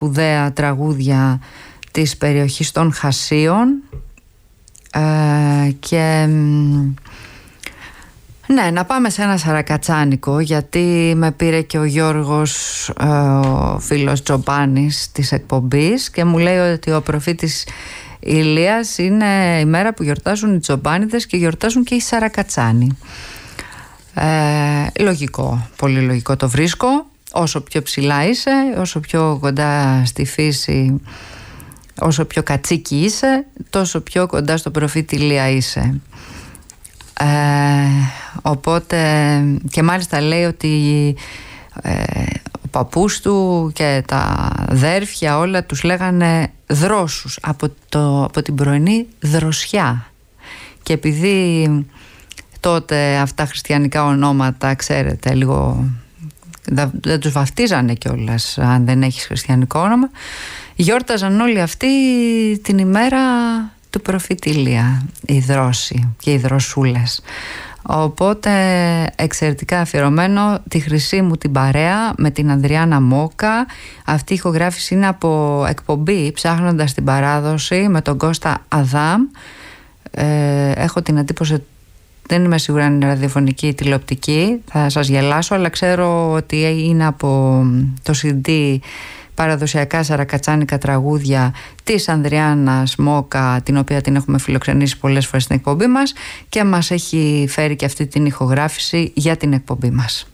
σπουδαία τραγούδια της περιοχής των Χασίων. Και ναι, να πάμε σε ένα σαρακατσάνικο, γιατί με πήρε και ο Γιώργος, ο φίλος Τζομπάνης της εκπομπής, και μου λέει ότι ο προφήτης Ηλίας είναι η μέρα που γιορτάζουν οι Τζομπάνιδες και γιορτάζουν και οι Σαρακατσάνοι. Λογικό, πολύ λογικό το βρίσκω. Όσο πιο ψηλά είσαι, όσο πιο κοντά στη φύση, όσο πιο κατσίκι είσαι, τόσο πιο κοντά στο προφήτη Ηλία είσαι. Οπότε, και μάλιστα λέει ότι ο παππούς του και τα αδέρφια όλα τους λέγανε δρόσους από την πρωινή δροσιά. Και επειδή τότε αυτά χριστιανικά ονόματα, ξέρετε, λίγο δεν τους βαφτίζανε κιόλας αν δεν έχεις χριστιανικό όνομα, γιόρταζαν όλοι αυτοί την ημέρα του προφήτη Ηλία, οι δρόσοι και οι δροσούλες. Οπότε εξαιρετικά αφιερωμένο τη χρυσή μου την παρέα με την Ανδριάννα Μόκα. Αυτή η ηχογράφηση είναι από εκπομπή Ψάχνοντας την Παράδοση με τον Κώστα Αδάμ. Έχω την εντύπωση, δεν είμαι σίγουρα αν είναι ραδιοφωνική ή τηλεοπτική, θα σας γελάσω, αλλά ξέρω ότι είναι από το CD παραδοσιακά σαρακατσάνικα τραγούδια της Ανδριάννας Μόκα, την οποία την έχουμε φιλοξενήσει πολλές φορές στην εκπομπή μας και μας έχει φέρει και αυτή την ηχογράφηση για την εκπομπή μας.